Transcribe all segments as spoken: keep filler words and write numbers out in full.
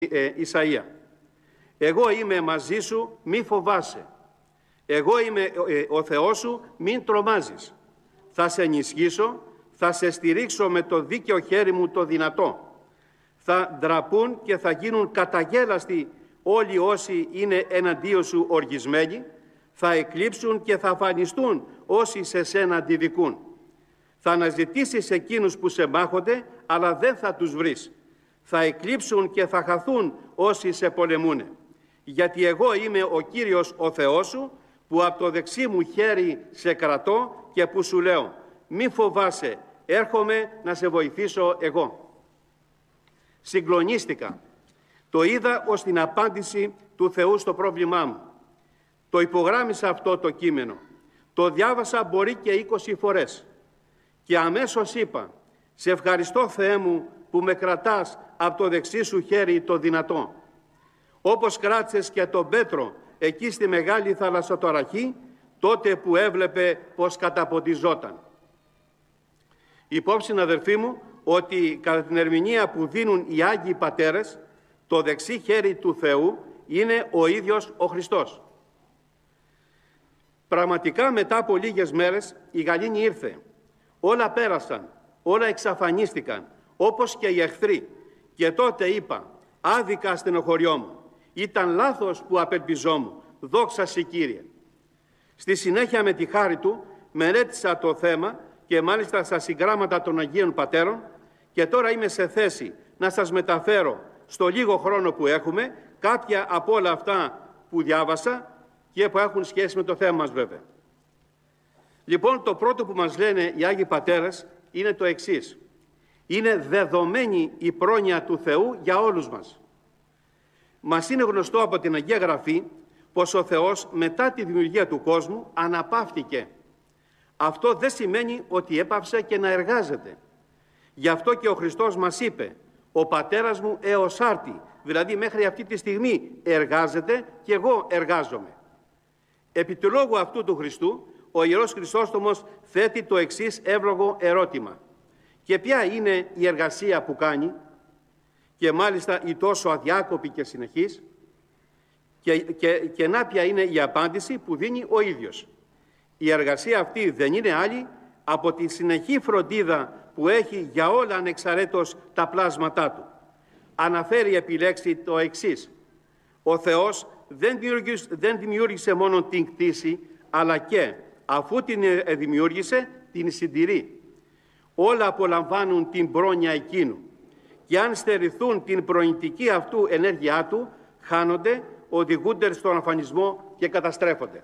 ε, Ισαΐα. Εγώ είμαι μαζί σου, μη φοβάσαι. Εγώ είμαι ε, ο Θεός σου, μην τρομάζεις. Θα σε ενισχύσω, θα σε στηρίξω με το δίκαιο χέρι μου το δυνατό. Θα ντραπούν και θα γίνουν καταγέλαστοι όλοι όσοι είναι εναντίον σου οργισμένοι. Θα εκλείψουν και θα αφανιστούν όσοι σε σένα αντιδικούν. Θα αναζητήσεις εκείνους που σε μάχονται, αλλά δεν θα τους βρεις. Θα εκλείψουν και θα χαθούν όσοι σε πολεμούνε. Γιατί εγώ είμαι ο Κύριος ο Θεός σου, που από το δεξί μου χέρι σε κρατώ και που σου λέω, μη φοβάσαι, έρχομαι να σε βοηθήσω εγώ. Συγκλονίστηκα. Το είδα ως την απάντηση του Θεού στο πρόβλημά μου. Το υπογράμμισα αυτό το κείμενο. Το διάβασα μπορεί και είκοσι φορές. Και αμέσως είπα, σε ευχαριστώ Θεέ μου που με κρατάς από το δεξί σου χέρι το δυνατό. Όπως κράτησες και τον Πέτρο εκεί στη μεγάλη θαλασσοταραχή, τότε που έβλεπε πως καταποντιζόταν. Υπόψη, αδερφοί μου, ότι κατά την ερμηνεία που δίνουν οι Άγιοι Πατέρες, το δεξί χέρι του Θεού είναι ο ίδιος ο Χριστός. Πραγματικά μετά από λίγες μέρες η γαλήνη ήρθε. Όλα πέρασαν, όλα εξαφανίστηκαν, όπως και οι εχθροί. Και τότε είπα, άδικα στενοχωριό μου. Ήταν λάθος που απελπιζόμουν. Δόξα σοι Κύριε. Στη συνέχεια με τη χάρη του μελέτησα το θέμα και μάλιστα στα συγγράμματα των Αγίων Πατέρων και τώρα είμαι σε θέση να σας μεταφέρω στο λίγο χρόνο που έχουμε κάποια από όλα αυτά που διάβασα και που έχουν σχέση με το θέμα μας βέβαια. Λοιπόν, το πρώτο που μας λένε οι Άγιοι Πατέρες είναι το εξής. Είναι δεδομένη η πρόνοια του Θεού για όλους μας. Μας είναι γνωστό από την Αγία Γραφή πως ο Θεός μετά τη δημιουργία του κόσμου αναπαύτηκε. Αυτό δεν σημαίνει ότι έπαυσε και να εργάζεται. Γι' αυτό και ο Χριστός μας είπε, ο Πατέρας μου έως άρτη, δηλαδή μέχρι αυτή τη στιγμή εργάζεται και εγώ εργάζομαι. Επί του λόγου αυτού του Χριστού, ο Ιερός Χρυσόστομος θέτει το εξής εύλογο ερώτημα. Και ποια είναι η εργασία που κάνει, και μάλιστα η τόσο αδιάκοπη και συνεχής, και, και, και να ποια είναι η απάντηση που δίνει ο ίδιος. Η εργασία αυτή δεν είναι άλλη από τη συνεχή φροντίδα που έχει για όλα ανεξαρέτως τα πλάσματά του. Αναφέρει επιλέξει το εξής. Ο Θεός δεν δημιούργησε, δεν δημιούργησε μόνο την κτήση, αλλά και αφού την δημιούργησε, την συντηρεί. Όλα απολαμβάνουν την πρόνοια εκείνου. Και αν στερηθούν την προηνητική αυτού ενέργειά του, χάνονται, οδηγούνται στον αφανισμό και καταστρέφονται.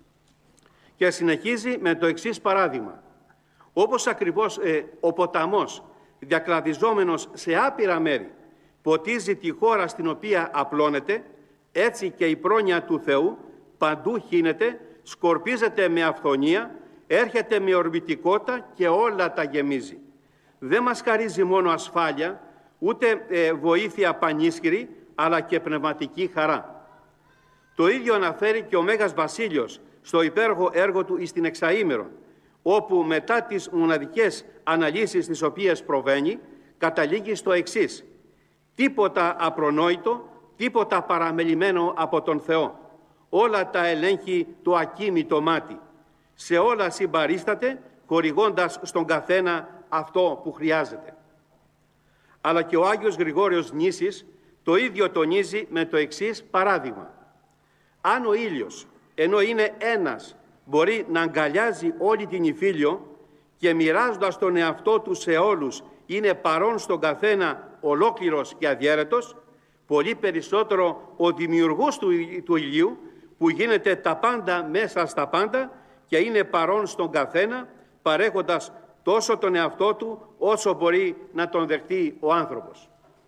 Και συνεχίζει με το εξής παράδειγμα. Όπως ακριβώς ε, ο ποταμός, διακλαδιζόμενος σε άπειρα μέρη, ποτίζει τη χώρα στην οποία απλώνεται, έτσι και η πρόνοια του Θεού παντού χύνεται, σκορπίζεται με αυθονία, έρχεται με ορμητικότητα και όλα τα γεμίζει. Δεν μας χαρίζει μόνο ασφάλεια, ούτε ε, βοήθεια πανίσχυρη, αλλά και πνευματική χαρά. Το ίδιο αναφέρει και ο Μέγας Βασίλειος στο υπέροχο έργο του εις την Εξαήμερον, όπου μετά τις μοναδικές αναλύσεις τις οποίες προβαίνει, καταλήγει στο εξής. Τίποτα απρονόητο, τίποτα παραμελημένο από τον Θεό. Όλα τα ελέγχει το ακίμητο μάτι. Σε όλα συμπαρίσταται, χορηγώντας στον καθένα αυτό που χρειάζεται. Αλλά και ο Άγιος Γρηγόριος Νήσης το ίδιο τονίζει με το εξής παράδειγμα. Αν ο ήλιος, ενώ είναι ένας, μπορεί να αγκαλιάζει όλη την Ιφίλιο και μοιράζοντας τον εαυτό του σε όλους είναι παρόν στον καθένα ολόκληρος και αδιέρετος, πολύ περισσότερο ο δημιουργός του, του ηλίου που γίνεται τα πάντα μέσα στα πάντα και είναι παρόν στον καθένα παρέχοντας τόσο τον εαυτό του όσο μπορεί να τον δεχτεί ο άνθρωπος.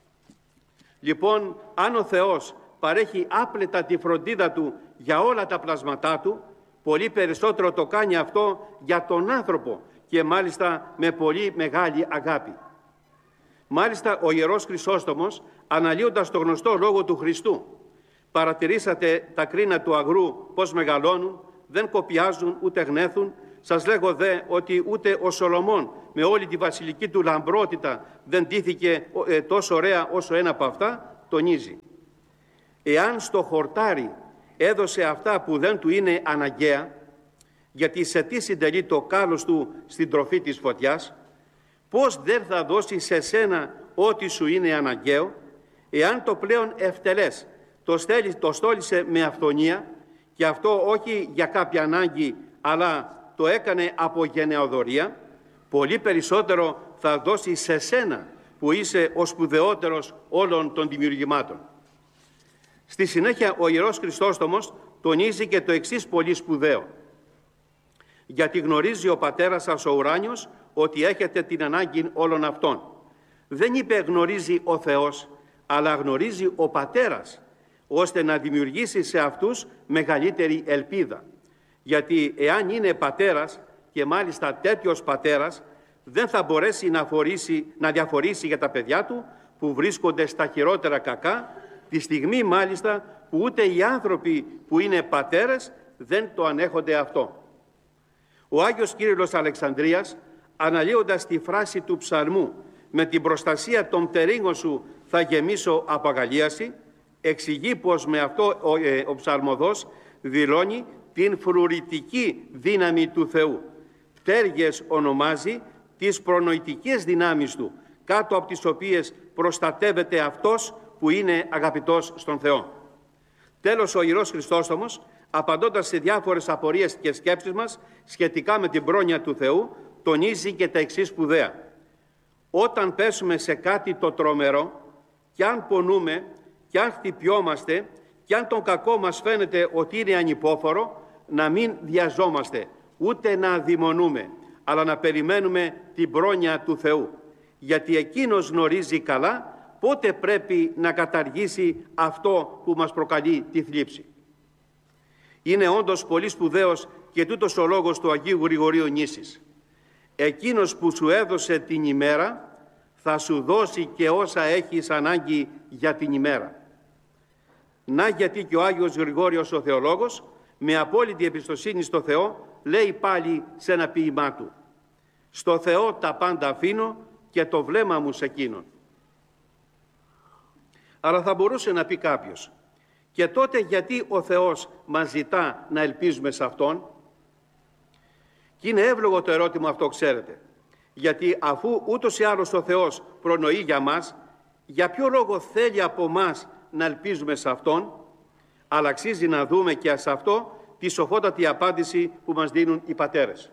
Λοιπόν, αν ο Θεός παρέχει άπλετα τη φροντίδα του για όλα τα πλασματά του, πολύ περισσότερο το κάνει αυτό για τον άνθρωπο και μάλιστα με πολύ μεγάλη αγάπη. Μάλιστα ο Ιερός Χρυσόστομος, αναλύοντας το γνωστό λόγο του Χριστού, παρατηρήσατε τα κρίνα του αγρού πώς μεγαλώνουν, δεν κοπιάζουν ούτε γνέθουν. Σας λέγω δε ότι ούτε ο Σολομών με όλη τη βασιλική του λαμπρότητα δεν ντύθηκε τόσο ωραία όσο ένα από αυτά. τονίζει: εάν στο χορτάρι έδωσε αυτά που δεν του είναι αναγκαία, γιατί σε τι συντελεί το κάλος του στην τροφή της φωτιάς, πώς δεν θα δώσει σε σένα ό,τι σου είναι αναγκαίο, εάν το πλέον ευτελές το, στέλει, το στόλισε με αυθονία, και αυτό όχι για κάποια ανάγκη, αλλά το έκανε από γενεοδορία, πολύ περισσότερο θα δώσει σε σένα που είσαι ο σπουδαιότερος όλων των δημιουργημάτων. Στη συνέχεια ο Ιερός Χριστόστομος τονίζει και το εξής πολύ σπουδαίο: γιατί γνωρίζει ο Πατέρας σας ο ουράνιος ότι έχετε την ανάγκη όλων αυτών. Δεν είπε γνωρίζει ο Θεός, αλλά γνωρίζει ο Πατέρας, ώστε να δημιουργήσει σε αυτούς μεγαλύτερη ελπίδα. Γιατί εάν είναι πατέρας, και μάλιστα τέτοιος πατέρας, δεν θα μπορέσει να, φορήσει, να διαφορήσει για τα παιδιά του που βρίσκονται στα χειρότερα κακά, τη στιγμή μάλιστα που ούτε οι άνθρωποι που είναι πατέρες δεν το ανέχονται αυτό. Ο Άγιος Κύριλλος Αλεξανδρίας, αναλύοντας τη φράση του ψαλμού «Με την προστασία των πτερύγων σου θα γεμίσω από αγαλίαση», εξηγεί πως με αυτό ο, ε, ο ψαλμοδός δηλώνει την φρουρητική δύναμη του Θεού. Πτέρυγες ονομάζει τις προνοητικές δυνάμεις του, κάτω από τις οποίες προστατεύεται αυτός που είναι αγαπητός στον Θεό. Τέλος, ο Ιερός Χριστόστομος, απαντώντας σε διάφορες απορίες και σκέψεις μας σχετικά με την πρόνοια του Θεού, τονίζει και τα εξής σπουδαία: όταν πέσουμε σε κάτι το τρομερό, κι αν πονούμε, κι αν χτυπιόμαστε, κι αν τον κακό μας φαίνεται ότι είναι ανυπόφορο, να μην βιαζόμαστε, ούτε να αδειμονούμε, αλλά να περιμένουμε την πρόνοια του Θεού. Γιατί Εκείνος γνωρίζει καλά πότε πρέπει να καταργήσει αυτό που μας προκαλεί τη θλίψη. Είναι όντως πολύ σπουδαίος και τούτος ο λόγος του Αγίου Γρηγορείου Νήσης. Εκείνος που σου έδωσε την ημέρα θα σου δώσει και όσα έχεις ανάγκη για την ημέρα. Να γιατί και ο Άγιος Γρηγόριος ο Θεολόγος, με απόλυτη εμπιστοσύνη στο Θεό, λέει πάλι σε ένα ποίημά του: «Στο Θεό τα πάντα αφήνω και το βλέμμα μου σε Εκείνον». Αλλά θα μπορούσε να πει κάποιος: και τότε γιατί ο Θεός μας ζητά να ελπίζουμε σε Αυτόν? Και είναι εύλογο το ερώτημα αυτό, ξέρετε. Γιατί αφού ούτως ή άλλως ο Θεός προνοεί για μας, για ποιο λόγο θέλει από μας να ελπίζουμε σε Αυτόν? Αλλά αξίζει να δούμε και σε αυτό τη σοφότατη απάντηση που μας δίνουν οι πατέρες.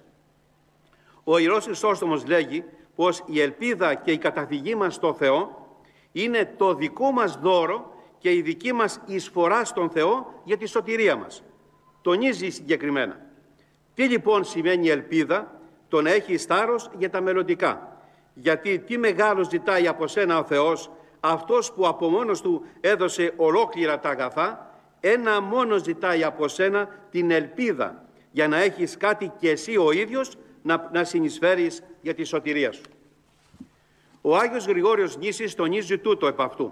Ο Ιερός Χρυσόστομος λέγει πως η ελπίδα και η καταφυγή μας στο Θεό είναι το δικό μας δώρο και η δική μας εισφορά στον Θεό για τη σωτηρία μας. Τονίζει συγκεκριμένα. Τι λοιπόν σημαίνει ελπίδα? Το να έχει θάρρος για τα μελλοντικά. Γιατί τι μεγάλο ζητάει από σένα ο Θεός, αυτός που από μόνος του έδωσε ολόκληρα τα αγαθά, ένα μόνο ζητάει από σένα, την ελπίδα, για να έχεις κάτι και εσύ ο ίδιος να, να συνεισφέρεις για τη σωτηρία σου. Ο Άγιος Γρηγόριος Νήσης τονίζει τούτο επ' αυτού.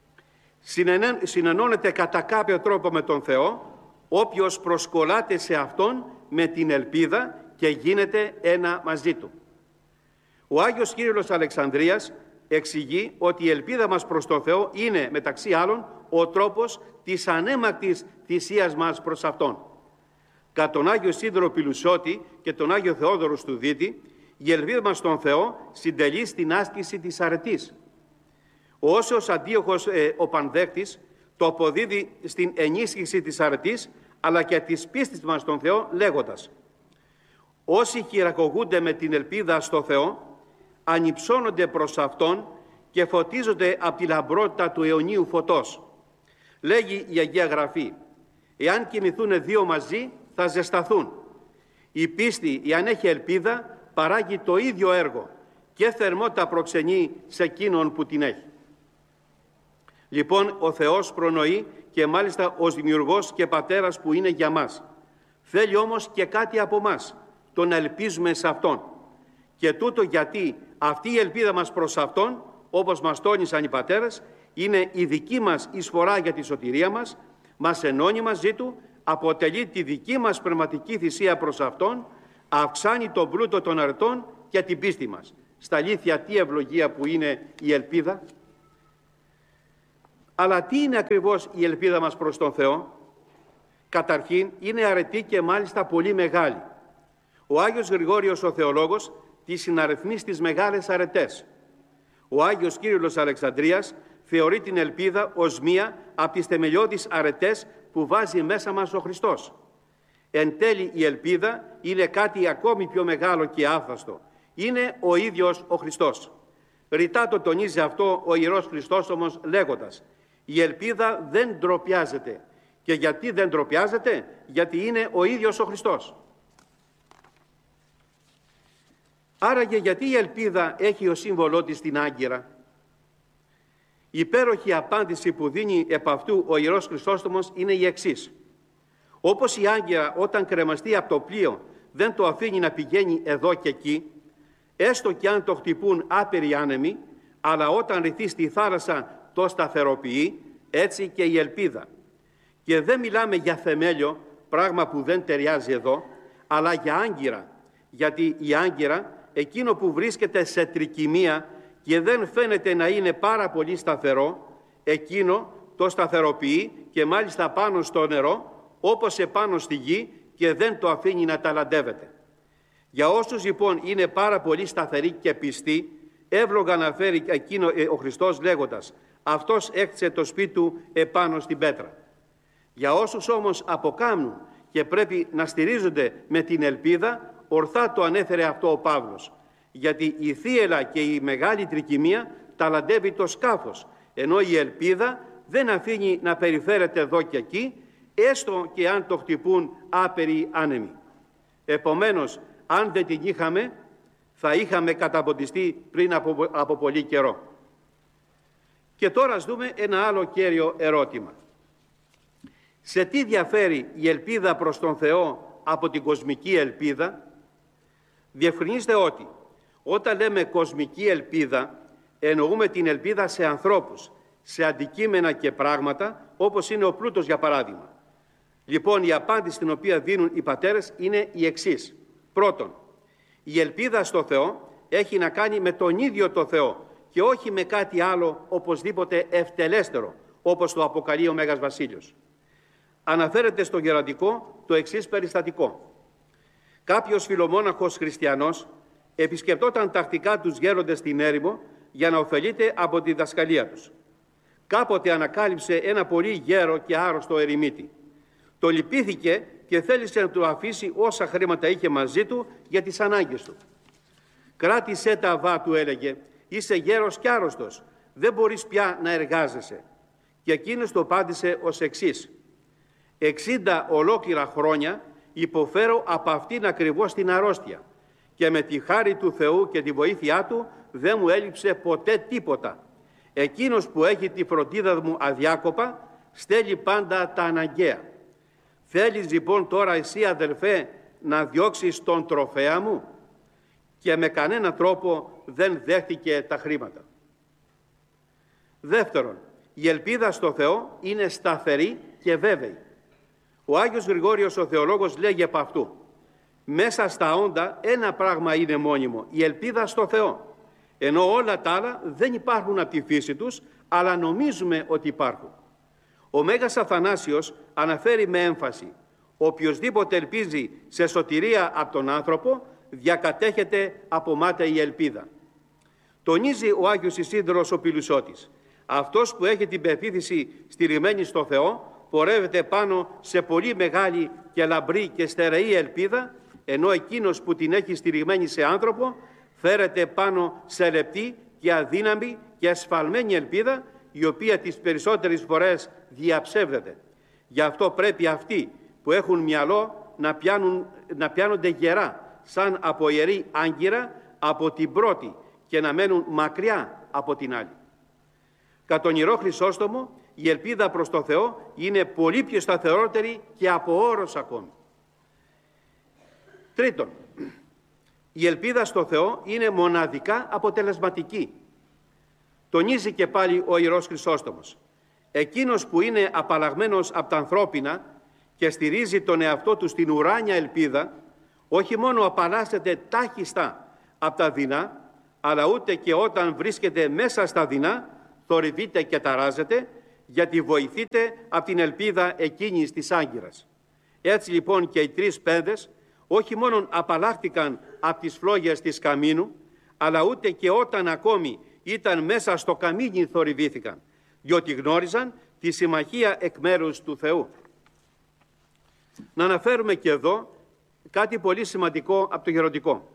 Συνενώνεται κατά κάποιο τρόπο με τον Θεό όποιος προσκολάται σε Αυτόν με την ελπίδα και γίνεται ένα μαζί Του. Ο Άγιος Κύριλλος Αλεξανδρίας εξηγεί ότι η ελπίδα μας προς τον Θεό είναι μεταξύ άλλων ο τρόπος της ανέμακτης θυσίας μας προς Αυτόν. Κατά τον Άγιο Σίδωρο Πηλουσιώτη και τον Άγιο Θεόδωρο Στουδίτη, η ελπίδα μας στον Θεό συντελεί στην άσκηση της αρετής. Ο Όσιος Αντίοχος ε, ο Πανδέκτης το αποδίδει στην ενίσχυση της αρετής αλλά και της πίστης μας στον Θεό, λέγοντας: όσοι χειρακωγούνται με την ελπίδα στο Θεό ανυψώνονται προς Αυτόν και φωτίζονται από τη λαμπρότητα του αιωνίου φωτός. Λέγει η Αγία Γραφή: εάν κοιμηθούν δύο μαζί θα ζεσταθούν. Η πίστη, εάν έχει ελπίδα, παράγει το ίδιο έργο και θερμότητα προξενεί σε εκείνον που την έχει. Λοιπόν, ο Θεός προνοεί και μάλιστα ως δημιουργός και πατέρας που είναι για μας. Θέλει όμως και κάτι από μας, το να ελπίζουμε σε Αυτόν. Και τούτο γιατί αυτή η ελπίδα μας προς Αυτόν, όπως μας τόνισαν οι πατέρες, είναι η δική μας εισφορά για τη σωτηρία μας, μας ενώνει μαζί Του, αποτελεί τη δική μας πνευματική θυσία προς Αυτόν, αυξάνει τον πλούτο των αρετών και την πίστη μας. Στα αλήθεια τι ευλογία που είναι η ελπίδα. Αλλά τι είναι ακριβώς η ελπίδα μας προς τον Θεό? Καταρχήν, είναι αρετή και μάλιστα πολύ μεγάλη. Ο Άγιος Γρηγόριος ο Θεολόγος τη συναριθμεί στις μεγάλες αρετές. Ο Άγιος Κύριλλος Αλεξανδρίας θεωρεί την ελπίδα ως μία από τις θεμελιώδεις αρετές που βάζει μέσα μας ο Χριστός. Εν τέλει η ελπίδα είναι κάτι ακόμη πιο μεγάλο και άθαστο. Είναι ο ίδιος ο Χριστός. Ρητά το τονίζει αυτό ο Ιερός Χριστόσtomος λέγοντας: η ελπίδα δεν ντροπιάζεται. Και γιατί δεν ντροπιάζεται? Γιατί είναι ο ίδιος ο Χριστός. Άραγε γιατί η ελπίδα έχει ως σύμβολό της την Άγκυρα? Η υπέροχη απάντηση που δίνει επ' αυτού ο Ιερός Χριστόστομος είναι η εξής. Όπως η Άγκυρα όταν κρεμαστεί από το πλοίο δεν το αφήνει να πηγαίνει εδώ και εκεί, έστω και αν το χτυπούν άπειροι άνεμοι, αλλά όταν ρυθεί στη θάλασσα το σταθεροποιεί, έτσι και η ελπίδα. Και δεν μιλάμε για θεμέλιο, πράγμα που δεν ταιριάζει εδώ, αλλά για άγκυρα, γιατί η άγκυρα, εκείνο που βρίσκεται σε τρικυμία και δεν φαίνεται να είναι πάρα πολύ σταθερό, εκείνο το σταθεροποιεί και μάλιστα πάνω στο νερό, όπως επάνω στη γη, και δεν το αφήνει να ταλαντεύεται. Για όσους λοιπόν είναι πάρα πολύ σταθεροί και πιστοί, εύλογα αναφέρει εκείνο ο Χριστός λέγοντας: αυτός έκτισε το σπίτι του επάνω στην πέτρα. Για όσους όμως αποκάμνουν και πρέπει να στηρίζονται με την ελπίδα, ορθά το ανέφερε αυτό ο Παύλος. Γιατί η θύελλα και η μεγάλη τρικυμία ταλαντεύει το σκάφος, ενώ η ελπίδα δεν αφήνει να περιφέρεται εδώ και εκεί, έστω και αν το χτυπούν άπειροι άνεμοι. Επομένως, αν δεν την είχαμε, θα είχαμε καταποντιστεί πριν από, από πολύ καιρό. Και τώρα ας δούμε ένα άλλο κέριο ερώτημα. Σε τι διαφέρει η ελπίδα προς τον Θεό από την κοσμική ελπίδα? Διευκρινίστε ότι όταν λέμε κοσμική ελπίδα, εννοούμε την ελπίδα σε ανθρώπους, σε αντικείμενα και πράγματα, όπως είναι ο πλούτος για παράδειγμα. Λοιπόν, η απάντηση την οποία δίνουν οι πατέρες είναι η εξής. Πρώτον, η ελπίδα στο Θεό έχει να κάνει με τον ίδιο το Θεό και όχι με κάτι άλλο οπωσδήποτε ευτελέστερο, όπως το αποκαλεί ο Μέγας Βασίλειος. Αναφέρεται στο γεραντικό το εξής περιστατικό. Κάποιος φιλομόναχος χριστιανός επισκεπτόταν τακτικά τους γέροντες στην έρημο για να ωφελείται από τη διδασκαλία τους. Κάποτε ανακάλυψε ένα πολύ γέρο και άρρωστο ερημίτη. Το λυπήθηκε και θέλησε να του αφήσει όσα χρήματα είχε μαζί του για τις ανάγκες του. «Κράτησέ τα αβά», του έλεγε, «είσαι γέρος και άρρωστος, δεν μπορείς πια να εργάζεσαι». Και εκείνος το απάντησε ως εξής: «Εξήντα ολόκληρα χρόνια υποφέρω από αυτήν ακριβώς την αρρώστια και με τη χάρη του Θεού και τη βοήθειά Του δεν μου έλειψε ποτέ τίποτα. Εκείνος που έχει τη φροντίδα μου αδιάκοπα στέλνει πάντα τα αναγκαία. Θέλεις λοιπόν τώρα εσύ, αδελφέ, να διώξεις τον τροφέα μου?» Και με κανένα τρόπο δεν δέχτηκε τα χρήματα. Δεύτερον, η ελπίδα στο Θεό είναι σταθερή και βέβαιη. Ο Άγιος Γρηγόριος ο Θεολόγος λέγει από αυτού: μέσα στα όντα ένα πράγμα είναι μόνιμο, η ελπίδα στο Θεό, ενώ όλα τα άλλα δεν υπάρχουν από τη φύση τους, αλλά νομίζουμε ότι υπάρχουν. Ο Μέγας Αθανάσιος αναφέρει με έμφαση: οποιοσδήποτε ελπίζει σε σωτηρία από τον άνθρωπο, διακατέχεται από μάταιη ελπίδα. Τονίζει ο Άγιος Ισίδωρος ο Πηλουσότης: αυτός που έχει την πεποίθηση στηριγμένη στο Θεό πορεύεται πάνω σε πολύ μεγάλη και λαμπρή και στερεή ελπίδα, ενώ εκείνος που την έχει στηριγμένη σε άνθρωπο φέρεται πάνω σε λεπτή και αδύναμη και ασφαλμένη ελπίδα, η οποία τις περισσότερες φορές διαψεύδεται. Γι' αυτό πρέπει αυτοί που έχουν μυαλό να, πιάνουν, να πιάνονται γερά, σαν από ιερή άγκυρα, από την πρώτη και να μένουν μακριά από την άλλη. Κατ' τον Ιερό Χρυσόστομο, η ελπίδα προς το Θεό είναι πολύ πιο σταθερότερη και από όρος ακόμη. Τρίτον, η ελπίδα στο Θεό είναι μοναδικά αποτελεσματική. Τονίζει και πάλι ο Ιερός Χρυσόστομος: εκείνος που είναι απαλλαγμένος από τα ανθρώπινα και στηρίζει τον εαυτό του στην ουράνια ελπίδα, όχι μόνο απαλλάσσεται τάχιστα από τα δεινά, αλλά ούτε και όταν βρίσκεται μέσα στα δεινά θορυβείται και ταράζεται, γιατί βοηθείτε από την ελπίδα εκείνης της Άγκυρας. Έτσι λοιπόν και οι τρεις πέδες όχι μόνον απαλλάχτηκαν από τις φλόγες της καμίνου, αλλά ούτε και όταν ακόμη ήταν μέσα στο καμίνι θορυβήθηκαν, διότι γνώριζαν τη συμμαχία εκ μέρους του Θεού. Να αναφέρουμε και εδώ κάτι πολύ σημαντικό από το γεροντικό.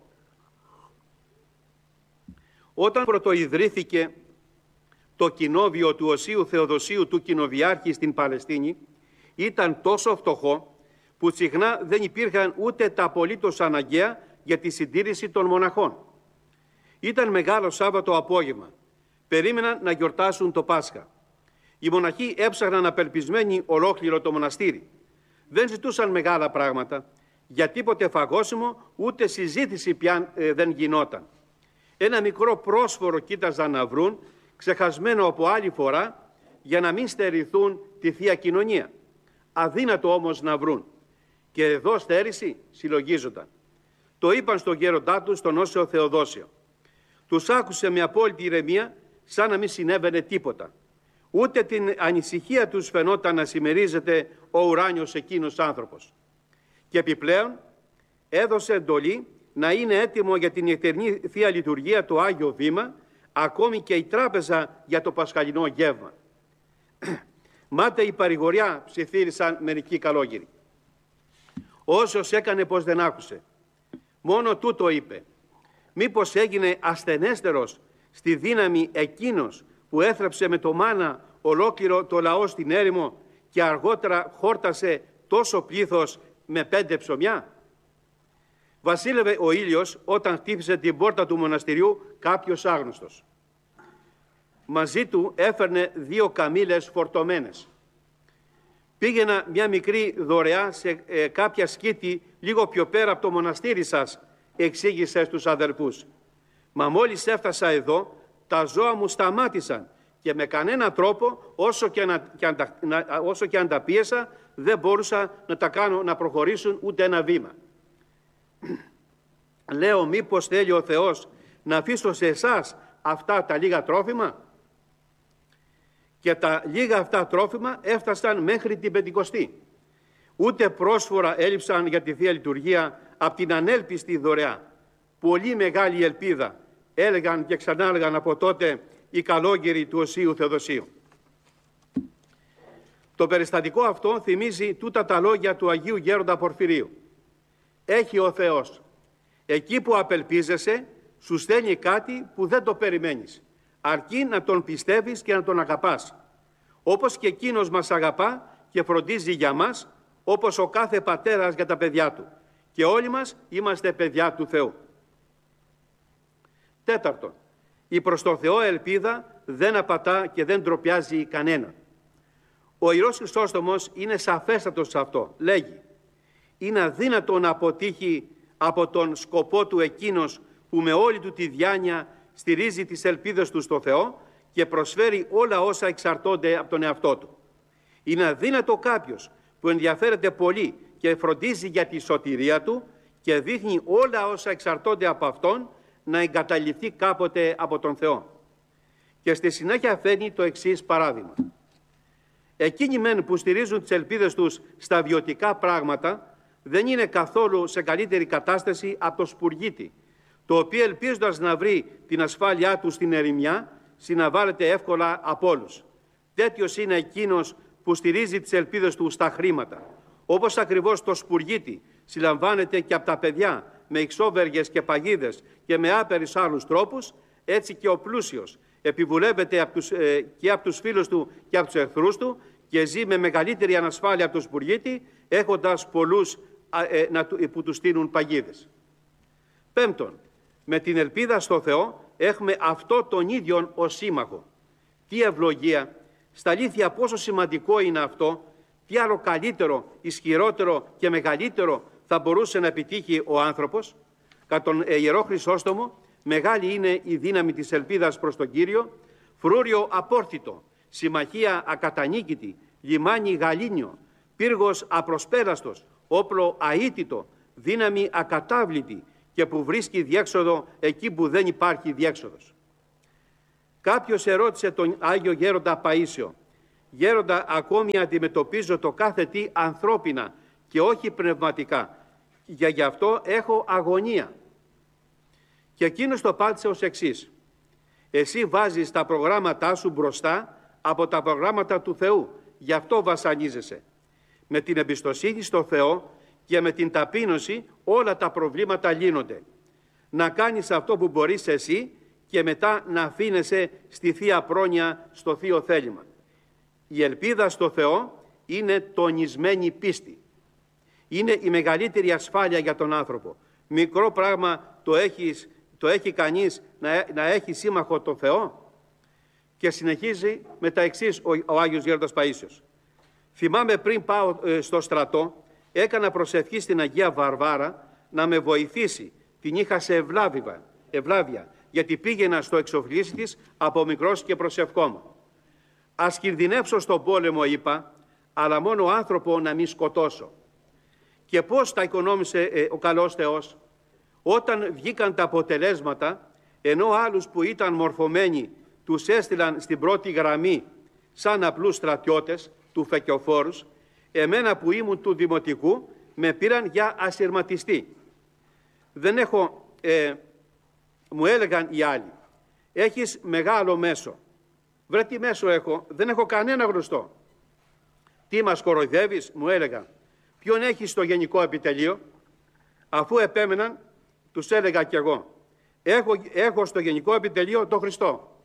Όταν πρωτοειδρύθηκε το κοινόβιο του Οσίου Θεοδοσίου του Κοινοβιάρχη στην Παλαιστίνη, ήταν τόσο φτωχό που συχνά δεν υπήρχαν ούτε τα απολύτως αναγκαία για τη συντήρηση των μοναχών. Ήταν μεγάλο Σάββατο απόγευμα. Περίμεναν να γιορτάσουν το Πάσχα. Οι μοναχοί έψαχναν απελπισμένοι ολόκληρο το μοναστήρι. Δεν ζητούσαν μεγάλα πράγματα, για τίποτε φαγώσιμο, ούτε συζήτηση πια ε, δεν γινόταν. Ένα μικρό πρόσφορο κοίταζαν να βρουν, ξεχασμένο από άλλη φορά, για να μην στερηθούν τη Θεία Κοινωνία. Αδύνατο όμως να βρουν. Και εδώ στέρηση συλλογίζονταν. Το είπαν στον γέροντά τους, τον Όσιο Θεοδόσιο. Τους άκουσε με απόλυτη ηρεμία, σαν να μην συνέβαινε τίποτα. Ούτε την ανησυχία τους φαινόταν να συμμερίζεται ο ουράνιος εκείνος άνθρωπος. Και επιπλέον έδωσε εντολή να είναι έτοιμο για την ετερνή Θεία Λειτουργία το Άγιο Βήμα, ακόμη και η τράπεζα για το πασχαλινό γεύμα. Μάτε η παρηγοριά, ψιθύρισαν μερικοί καλόγεροι. Όσος έκανε πως δεν άκουσε. Μόνο τούτο είπε. Μήπως έγινε ασθενέστερος στη δύναμη εκείνος που έθραψε με το μάνα ολόκληρο το λαό στην έρημο και αργότερα χόρτασε τόσο πλήθος με πέντε ψωμιά. Βασίλευε ο ήλιος όταν χτύπησε την πόρτα του μοναστηριού κάποιος άγνωστος. Μαζί του έφερνε δύο καμήλες φορτωμένες. Πήγαινα μια μικρή δωρεά σε ε, κάποια σκήτη λίγο πιο πέρα από το μοναστήρι σας, εξήγησε στους αδερφούς. Μα μόλις έφτασα εδώ, τα ζώα μου σταμάτησαν και με κανένα τρόπο, όσο και, να, και αν τα, να, όσο και αν τα πίεσα, δεν μπορούσα να τα κάνω να προχωρήσουν ούτε ένα βήμα. Λέω, μήπως θέλει ο Θεός να αφήσω σε εσάς αυτά τα λίγα τρόφιμα? Και τα λίγα αυτά τρόφιμα έφτασαν μέχρι την Πεντηκοστή. Ούτε πρόσφορα έλειψαν για τη Θεία Λειτουργία από την ανέλπιστη δωρεά. Πολύ μεγάλη ελπίδα, έλεγαν και ξανά έλεγαν από τότε οι καλόγεροι του Οσίου Θεοδοσίου. Το περιστατικό αυτό θυμίζει τούτα τα λόγια του Αγίου Γέροντα Πορφυρίου. Έχει ο Θεός. Εκεί που απελπίζεσαι, σου στέλνει κάτι που δεν το περιμένεις. Αρκεί να τον πιστεύεις και να τον αγαπάς. Όπως και εκείνος μας αγαπά και φροντίζει για μας, όπως ο κάθε πατέρας για τα παιδιά του. Και όλοι μας είμαστε παιδιά του Θεού. Τέταρτον, η προς το Θεό ελπίδα δεν απατά και δεν ντροπιάζει κανένα. Ο Ιερός Χρυσόστομος είναι σαφέστατος σε αυτό. Λέγει, είναι αδύνατο να αποτύχει από τον σκοπό του εκείνος που με όλη του τη διάνοια στηρίζει τις ελπίδες του στο Θεό και προσφέρει όλα όσα εξαρτώνται από τον εαυτό του. Είναι αδύνατο κάποιος που ενδιαφέρεται πολύ και φροντίζει για τη σωτηρία του και δείχνει όλα όσα εξαρτώνται από αυτόν να εγκαταλειφθεί κάποτε από τον Θεό. Και στη συνέχεια φέρνει το εξής παράδειγμα. Εκείνοι μεν που στηρίζουν τις ελπίδες τους στα βιωτικά πράγματα δεν είναι καθόλου σε καλύτερη κατάσταση από το σπουργίτη, το οποίο ελπίζοντας να βρει την ασφάλειά του στην ερημιά, συναβάλλεται εύκολα από όλους. Τέτοιος είναι εκείνος που στηρίζει τις ελπίδες του στα χρήματα. Όπως ακριβώς το σπουργίτη συλλαμβάνεται και από τα παιδιά με εξόβεργες και παγίδες και με άπερις άλλους τρόπους, έτσι και ο πλούσιος επιβουλεύεται από τους, ε, και από τους φίλους του και από τους εχθρούς του και ζει με μεγαλύτερη ανασφάλεια από το σπουργίτη, έχοντας πολλούς ε, να, που του στείλουν παγίδες. Πέμπτον, με την ελπίδα στο Θεό έχουμε αυτό τον ίδιον ως σύμμαχο. Τι ευλογία, στα αλήθεια πόσο σημαντικό είναι αυτό, τι άλλο καλύτερο, ισχυρότερο και μεγαλύτερο θα μπορούσε να επιτύχει ο άνθρωπος. Κατά τον Ιερό Χρυσόστομο, μεγάλη είναι η δύναμη της ελπίδας προς τον Κύριο, φρούριο απόρθητο, συμμαχία ακατανίκητη, λιμάνι γαλήνιο, πύργος απροσπέραστος, όπλο αήτητο, δύναμη ακατάβλητη και που βρίσκει διέξοδο εκεί που δεν υπάρχει διέξοδος. Κάποιος ερώτησε τον Άγιο Γέροντα Παΐσιο, Γέροντα, ακόμη αντιμετωπίζω το κάθε τι ανθρώπινα και όχι πνευματικά. Για γι' αυτό έχω αγωνία. Και εκείνος το απάντησε ως εξής: εσύ βάζεις τα προγράμματά σου μπροστά από τα προγράμματα του Θεού, γι' αυτό βασανίζεσαι. Με την εμπιστοσύνη στο Θεό και με την ταπείνωση όλα τα προβλήματα λύνονται. Να κάνεις αυτό που μπορείς εσύ και μετά να αφήνεσαι στη Θεία Πρόνοια, στο Θείο Θέλημα. Η ελπίδα στο Θεό είναι τονισμένη πίστη. Είναι η μεγαλύτερη ασφάλεια για τον άνθρωπο. Μικρό πράγμα το, έχεις, το έχει κανείς να, να έχει σύμμαχο τον Θεό. Και συνεχίζει με τα εξής ο, ο Άγιος Γέροντας Παΐσιος. Θυμάμαι πριν πάω ε, στο στρατό, έκανα προσευχή στην Αγία Βαρβάρα να με βοηθήσει. Την είχα σε ευλάβεια, ευλάβεια γιατί πήγαινα στο εξοφλήσι της από μικρός και προσευχόμουν. Ας κινδυνεύσω στον πόλεμο, είπα, αλλά μόνο άνθρωπο να μην σκοτώσω. Και πώς τα οικονόμησε ε, ο καλός Θεός? Όταν βγήκαν τα αποτελέσματα, ενώ άλλους που ήταν μορφωμένοι τους έστειλαν στην πρώτη γραμμή σαν απλούς στρατιώτες του Φεκιοφόρους, εμένα που ήμουν του Δημοτικού με πήραν για ασυρματιστή. Δεν έχω, ε, μου έλεγαν οι άλλοι, έχεις μεγάλο μέσο. Βρε τι μέσο έχω, δεν έχω κανένα γνωστό. Τι μας κοροϊδεύεις, μου έλεγαν. Ποιον έχεις στο Γενικό Επιτελείο? Αφού επέμεναν, τους έλεγα κι εγώ. Έχω, έχω στο Γενικό Επιτελείο τον Χριστό.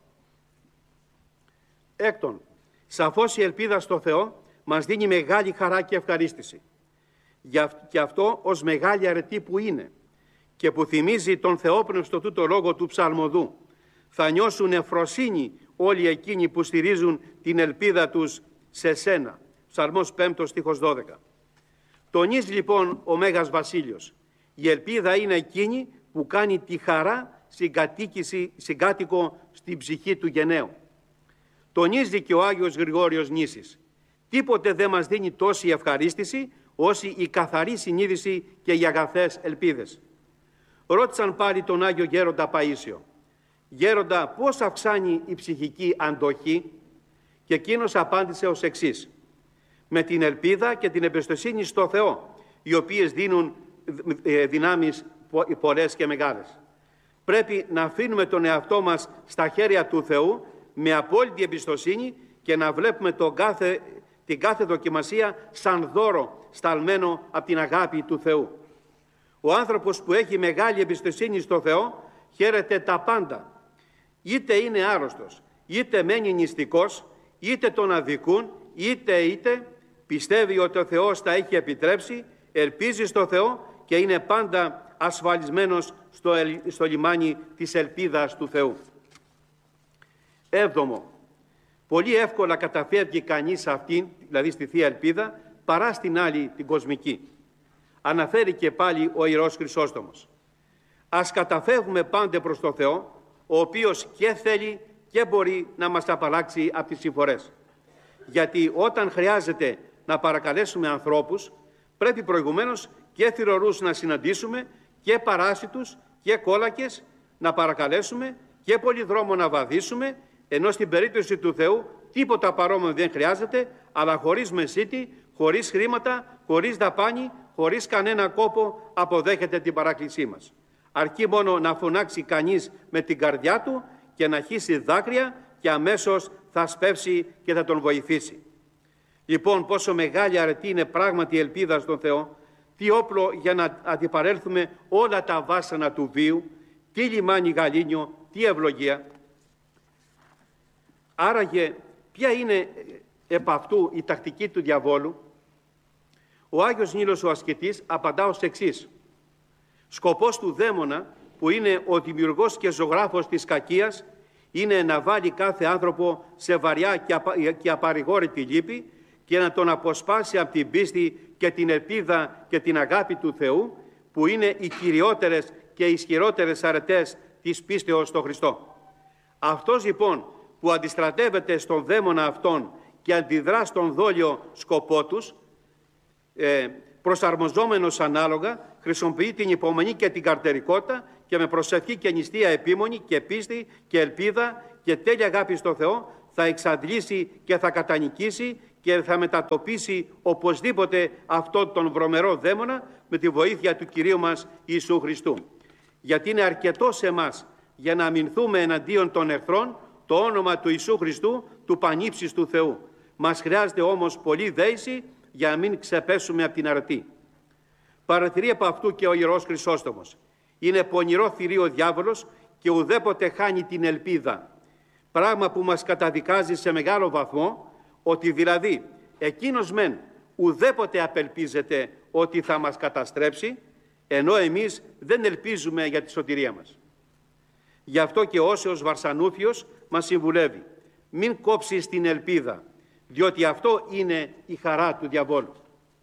Έκτον, σαφώς η ελπίδα στο Θεό μας δίνει μεγάλη χαρά και ευχαρίστηση. Και αυτό ως μεγάλη αρετή που είναι και που θυμίζει τον θεόπνευστο τούτο λόγο του ψαλμοδού. Θα νιώσουν ευφροσύνη όλοι εκείνοι που στηρίζουν την ελπίδα τους σε σένα. Ψαλμός πέμπτος στίχος δώδεκα. Τονίζει λοιπόν ο Μέγας Βασίλειος. Η ελπίδα είναι εκείνη που κάνει τη χαρά συγκάτοικο στην ψυχή του γενναίου. Τονίζει και ο Άγιος Γρηγόριος Νήσης. Τίποτε δεν μας δίνει τόση ευχαρίστηση όση η καθαρή συνείδηση και οι αγαθές ελπίδες. Ρώτησαν πάλι τον Άγιο Γέροντα Παΐσιο. Γέροντα, πώς αυξάνει η ψυχική αντοχή? Και εκείνος απάντησε ως εξής. Με την ελπίδα και την εμπιστοσύνη στο Θεό, οι οποίες δίνουν δυνάμεις πολλές και μεγάλες. Πρέπει να αφήνουμε τον εαυτό μας στα χέρια του Θεού με απόλυτη εμπιστοσύνη και να βλέπουμε τον κάθε, την κάθε δοκιμασία σαν δώρο σταλμένο από την αγάπη του Θεού. Ο άνθρωπος που έχει μεγάλη εμπιστοσύνη στο Θεό χαίρεται τα πάντα. Είτε είναι άρρωστος, είτε μένει νηστικός, είτε τον αδικούν, είτε είτε πιστεύει ότι ο Θεός τα έχει επιτρέψει, ελπίζει στο Θεό και είναι πάντα ασφαλισμένος στο, στο λιμάνι της ελπίδας του Θεού. Έβδομο, πολύ εύκολα καταφεύγει κανείς αυτήν, δηλαδή στη Θεία Ελπίδα, παρά στην άλλη την κοσμική. Αναφέρει και πάλι ο Ιερός Χρυσόστομος. Ας καταφεύγουμε πάντε προς το Θεό, ο οποίος και θέλει και μπορεί να μας απαλλάξει από τις συμφορές. Γιατί όταν χρειάζεται να παρακαλέσουμε ανθρώπους, πρέπει προηγουμένως και θυρωρούς να συναντήσουμε και παράσιτους και κόλακες να παρακαλέσουμε και πολυδρόμο να βαδίσουμε, ενώ στην περίπτωση του Θεού τίποτα παρόμοιο δεν χρειάζεται, αλλά χωρίς μεσίτη, χωρίς χρήματα, χωρίς δαπάνη, χωρίς κανένα κόπο αποδέχεται την παράκλησή μας. Αρκεί μόνο να φωνάξει κανείς με την καρδιά του και να χύσει δάκρυα και αμέσως θα σπεύσει και θα τον βοηθήσει. Λοιπόν, πόσο μεγάλη αρετή είναι πράγματι η ελπίδα στον Θεό, τι όπλο για να αντιπαρέλθουμε όλα τα βάσανα του βίου, τι λιμάνι γαλήνιο, τι ευλογία. Άραγε, ποια είναι επ' αυτού η τακτική του διαβόλου? Ο Άγιος Νήλος ο Ασκητής απαντά ως εξής. Σκοπός του δαίμονα, που είναι ο δημιουργός και ζωγράφος της κακίας, είναι να βάλει κάθε άνθρωπο σε βαριά και, απα... και απαρηγόρητη λύπη και να τον αποσπάσει από την πίστη και την ελπίδα και την αγάπη του Θεού, που είναι οι κυριότερες και ισχυρότερες αρετές της πίστεως στον Χριστό. Αυτός λοιπόν που αντιστρατεύεται στον δαίμονα αυτόν και αντιδρά στον δόλιο σκοπό τους, ε, προσαρμοζόμενος ανάλογα, χρησιμοποιεί την υπομονή και την καρτερικότητα και με προσευχή και νηστεία επίμονη και πίστη και ελπίδα και τέλεια αγάπη στο Θεό θα εξαντλήσει και θα κατανικήσει και θα μετατοπίσει οπωσδήποτε αυτόν τον βρωμερό δαίμονα με τη βοήθεια του Κυρίου μας Ιησού Χριστού. Γιατί είναι αρκετό σε εμάς για να αμυνθούμε εναντίον των εχθρών το όνομα του Ιησού Χριστού, του πανύψιστου Θεού. Μας χρειάζεται όμως πολλή δέηση για να μην ξεπέσουμε από την αρετή. Παρατηρεί από αυτού και ο Ιερός Χρυσόστομος. Είναι πονηρό θηρίο ο διάβολος και ουδέποτε χάνει την ελπίδα. Πράγμα που μας καταδικάζει σε μεγάλο βαθμό ότι δηλαδή εκείνος μεν ουδέποτε απελπίζεται ότι θα μας καταστρέψει, ενώ εμείς δεν ελπίζουμε για τη σωτηρία μας. Γι' αυτό και ο Όσεος Βαρσανούφιος μας συμβουλεύει: μην κόψεις την ελπίδα, διότι αυτό είναι η χαρά του διαβόλου.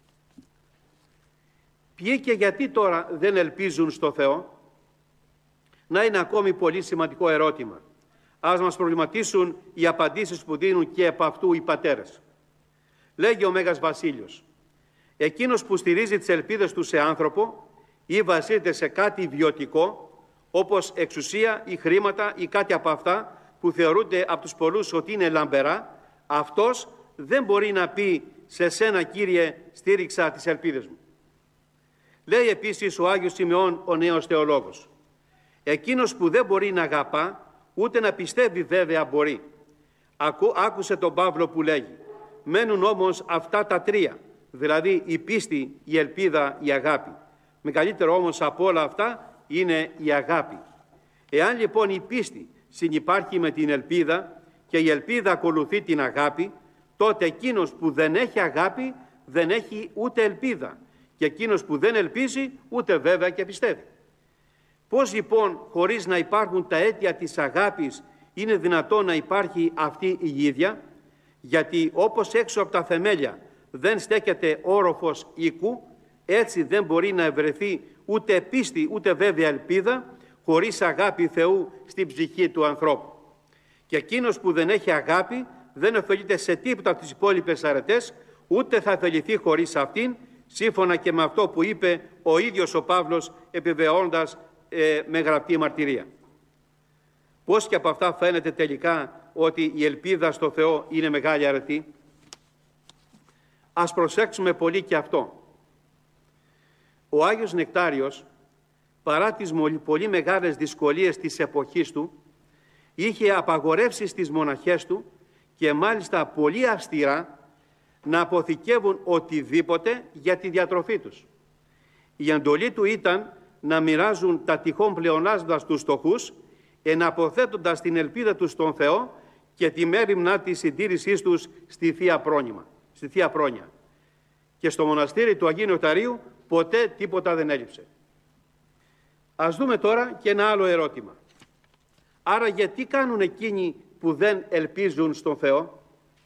Ποιοι και γιατί τώρα δεν ελπίζουν στο Θεό? Να είναι ακόμη πολύ σημαντικό ερώτημα. Ας μας προβληματίσουν οι απαντήσεις που δίνουν και επ' αυτού οι πατέρες. Λέγει ο Μέγας Βασίλειος: εκείνος που στηρίζει τις ελπίδες του σε άνθρωπο ή βασίζεται σε κάτι βιωτικό, όπως εξουσία ή χρήματα ή κάτι από αυτά που θεωρούνται από τους πολλούς ότι είναι λαμπερά, αυτός δεν μπορεί να πει σε σένα, Κύριε, στήριξα τις ελπίδες μου. Λέει επίσης ο Άγιος Σιμεών, ο νέος θεολόγος: εκείνος που δεν μπορεί να αγαπά, ούτε να πιστεύει βέβαια μπορεί. Ακού, άκουσε τον Παύλο που λέγει: μένουν όμως αυτά τα τρία, δηλαδή η πίστη, η ελπίδα, η αγάπη. Μεγαλύτερο όμως από όλα αυτά είναι η αγάπη. Εάν λοιπόν η πίστη συνυπάρχει με την ελπίδα και η ελπίδα ακολουθεί την αγάπη, τότε εκείνος που δεν έχει αγάπη δεν έχει ούτε ελπίδα και εκείνος που δεν ελπίζει ούτε βέβαια και πιστεύει. Πώς λοιπόν χωρίς να υπάρχουν τα αίτια της αγάπης είναι δυνατόν να υπάρχει αυτή η ίδια? Γιατί όπως έξω από τα θεμέλια δεν στέκεται όροφος οίκου, έτσι δεν μπορεί να ευρεθεί ούτε πίστη ούτε βέβαια ελπίδα χωρίς αγάπη Θεού στην ψυχή του ανθρώπου. Και εκείνος που δεν έχει αγάπη δεν ωφελείται σε τίποτα από τις υπόλοιπες αρετές, ούτε θα ωφεληθεί χωρίς αυτήν, σύμφωνα και με αυτό που είπε ο ίδιος ο Παύλος επιβεβαιώνοντας ε, με γραπτή μαρτυρία. Πώς και από αυτά φαίνεται τελικά ότι η ελπίδα στο Θεό είναι μεγάλη αρετή? Ας προσέξουμε πολύ και αυτό. Ο Άγιος Νεκτάριος, παρά τις πολύ μεγάλες δυσκολίες της εποχής του, είχε απαγορεύσει στις μοναχές του και μάλιστα πολύ αυστηρά να αποθηκεύουν οτιδήποτε για τη διατροφή τους. Η εντολή του ήταν να μοιράζουν τα τυχόν πλεονάσματα στους φτωχούς, εναποθέτοντας την ελπίδα τους στον Θεό και τη μέριμνα της συντήρησής τους στη Θεία Πρόνοια. Στη Θεία Πρόνοια. Και στο μοναστήρι του Αγίου Νεκταρίου ποτέ τίποτα δεν έλειψε. Ας δούμε τώρα και ένα άλλο ερώτημα. Άρα γιατί κάνουν εκείνοι που δεν ελπίζουν στον Θεό?